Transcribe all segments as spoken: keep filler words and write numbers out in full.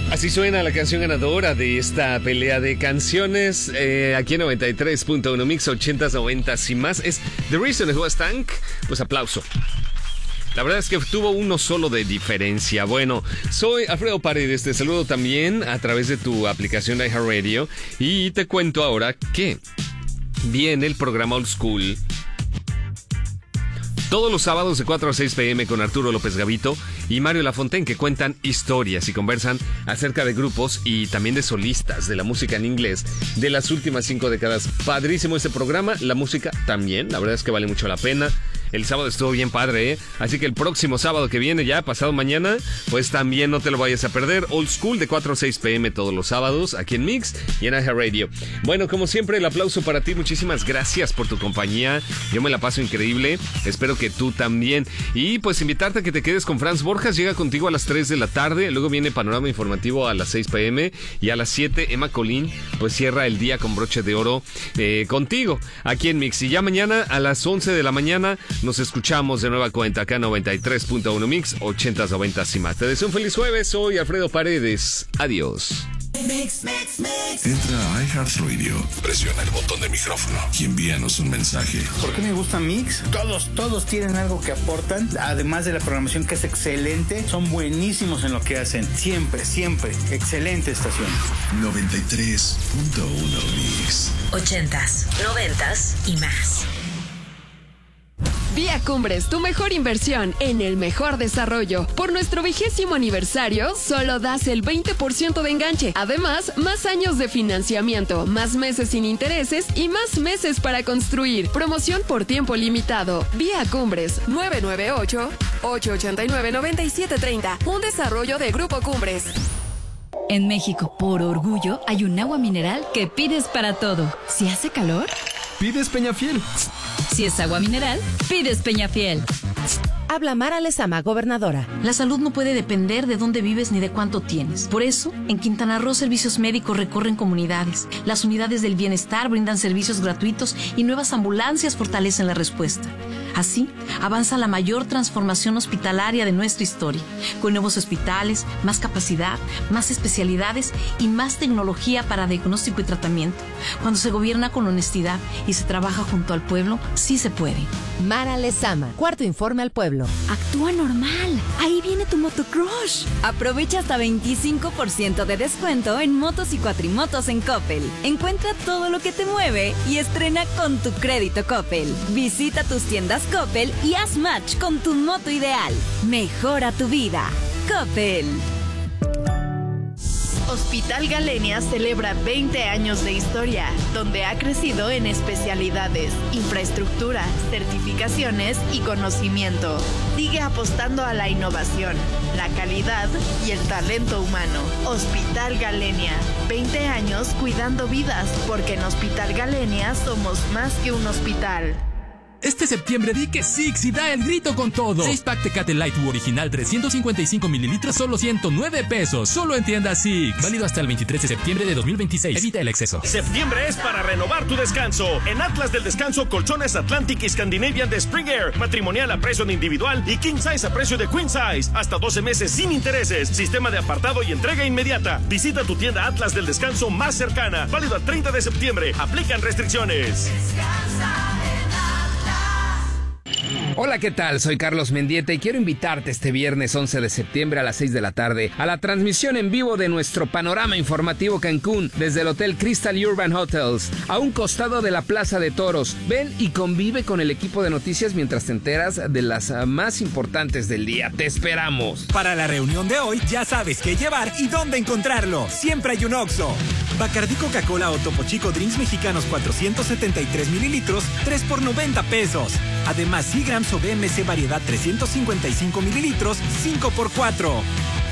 Así suena la canción ganadora de esta pelea de canciones eh, aquí en noventa y tres punto uno Mix ochentas, noventas y más. Es The Reason It Was Tank. Pues aplauso. La verdad es que tuvo uno solo de diferencia. Bueno, soy Alfredo Paredes, te saludo también a través de tu aplicación de iHeartRadio y te cuento ahora que viene el programa Old School todos los sábados de cuatro a seis pm con Arturo López Gavito y Mario Lafontaine, que cuentan historias y conversan acerca de grupos y también de solistas de la música en inglés de las últimas cinco décadas. Padrísimo este programa, la música también, la verdad es que vale mucho la pena. El sábado estuvo bien padre, ¿eh? Así que el próximo sábado que viene, ya pasado mañana, pues también no te lo vayas a perder. Old School de cuatro a seis pm todos los sábados aquí en Mix y en iHeartRadio. Bueno, como siempre, el aplauso para ti. Muchísimas gracias por tu compañía. Yo me la paso increíble. Espero que tú también. Y pues invitarte a que te quedes con Franz Borjas. Llega contigo a las tres de la tarde. Luego viene Panorama Informativo a las seis pm. Y a las siete, Emma Colín, pues cierra el día con broche de oro eh, contigo aquí en Mix. Y ya mañana a las once de la mañana nos escuchamos de nueva cuenta acá en noventa y tres punto uno Mix, ochentas, noventas y más. Te deseo un feliz jueves, soy Alfredo Paredes. Adiós. Mix, mix, mix. Entra a iHeartRadio, presiona el botón de micrófono y envíanos un mensaje. ¿Por qué me gusta Mix? Todos, todos tienen algo que aportan, además de la programación que es excelente, son buenísimos en lo que hacen. Siempre, siempre. Excelente estación. noventa y tres punto uno Mix. Ochentas, noventas y más. Vía Cumbres, tu mejor inversión en el mejor desarrollo. Por nuestro vigésimo aniversario, solo das el veinte por ciento de enganche. Además, más años de financiamiento, más meses sin intereses y más meses para construir. Promoción por tiempo limitado. Vía Cumbres, nueve nueve ocho, ocho ocho nueve, nueve siete tres cero. Un desarrollo de Grupo Cumbres. En México, por orgullo, hay un agua mineral que pides para todo. Si hace calor, pides Peñafiel. Si es agua mineral, pides Peñafiel. Habla Mara Lezama, gobernadora. La salud no puede depender de dónde vives ni de cuánto tienes. Por eso, en Quintana Roo, servicios médicos recorren comunidades. Las unidades del bienestar brindan servicios gratuitos y nuevas ambulancias fortalecen la respuesta. Así, avanza la mayor transformación hospitalaria de nuestra historia, con nuevos hospitales, más capacidad, más especialidades y más tecnología para diagnóstico y tratamiento. Cuando se gobierna con honestidad y se trabaja junto al pueblo, sí se puede. Mara Lezama, cuarto informe al pueblo. Actúa normal. Ahí viene tu motocrush. Aprovecha hasta veinticinco por ciento de descuento en motos y cuatrimotos en Coppel. Encuentra todo lo que te mueve y estrena con tu crédito Coppel. Visita tus tiendas Coppel y haz match con tu moto ideal. Mejora tu vida. Coppel. Hospital Galenia celebra veinte años de historia, donde ha crecido en especialidades, infraestructura, certificaciones y conocimiento. Sigue apostando a la innovación, la calidad y el talento humano. Hospital Galenia, veinte años cuidando vidas, porque en Hospital Galenia somos más que un hospital. Este septiembre di que Six y da el grito con todo. seis pack Tecate Light U original trescientos cincuenta y cinco mililitros, solo ciento nueve pesos. Solo en tienda Six. Válido hasta el veintitrés de septiembre de dos mil veintiséis. Evita el exceso. Septiembre es para renovar tu descanso. En Atlas del Descanso, colchones Atlantic y Scandinavian de Spring Air. Matrimonial a precio de individual y King Size a precio de Queen Size. Hasta doce meses sin intereses. Sistema de apartado y entrega inmediata. Visita tu tienda Atlas del Descanso más cercana. Válido al treinta de septiembre. Aplican restricciones. Descansa. Hola, ¿qué tal? Soy Carlos Mendieta y quiero invitarte este viernes once de septiembre a las seis de la tarde a la transmisión en vivo de nuestro Panorama Informativo Cancún desde el Hotel Crystal Urban Hotels, a un costado de la Plaza de Toros. Ven y convive con el equipo de noticias mientras te enteras de las más importantes del día. ¡Te esperamos! Para la reunión de hoy ya sabes qué llevar y dónde encontrarlo. Siempre hay un Oxxo. Bacardí Coca-Cola o Topo Chico Drinks Mexicanos cuatrocientos setenta y tres mililitros, tres por noventa pesos. Además, Seagrams o B M C Variedad trescientos cincuenta y cinco mililitros, cinco por cuatro.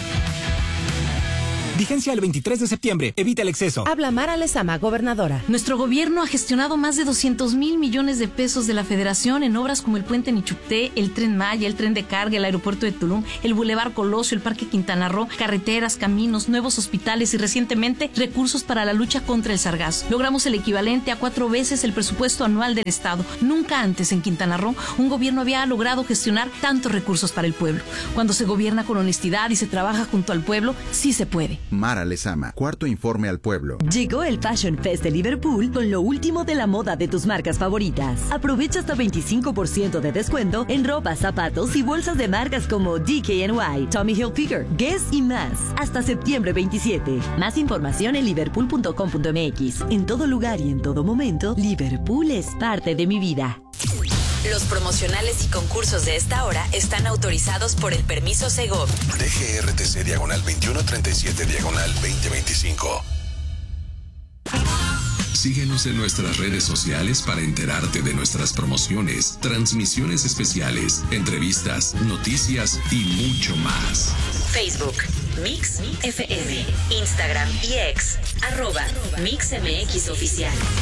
Vigencia el veintitrés de septiembre. Evita el exceso. Habla Mara Lezama, gobernadora. Nuestro gobierno ha gestionado más de doscientos mil millones de pesos de la Federación en obras como el Puente Nichupté, el Tren Maya, el Tren de Carga, el Aeropuerto de Tulum, el Boulevard Colosio, el Parque Quintana Roo, carreteras, caminos, nuevos hospitales y recientemente recursos para la lucha contra el sargazo. Logramos el equivalente a cuatro veces el presupuesto anual del Estado. Nunca antes en Quintana Roo un gobierno había logrado gestionar tantos recursos para el pueblo. Cuando se gobierna con honestidad y se trabaja junto al pueblo, sí se puede. Mara Lezama, cuarto informe al pueblo. Llegó el Fashion Fest de Liverpool con lo último de la moda de tus marcas favoritas. Aprovecha hasta veinticinco por ciento de descuento en ropa, zapatos y bolsas de marcas como D K N Y, Tommy Hilfiger, Guess y más. Hasta septiembre veintisiete. Más información en liverpool punto com punto m x. En todo lugar y en todo momento, Liverpool es parte de mi vida. Los promocionales y concursos de esta hora están autorizados por el permiso Segov. D G R T C diagonal veintiuno treinta y siete diagonal veinte veinticinco. Síguenos en nuestras redes sociales para enterarte de nuestras promociones, transmisiones especiales, entrevistas, noticias y mucho más. Facebook, Mix F M, Instagram y X, arroba Mix M X Oficial.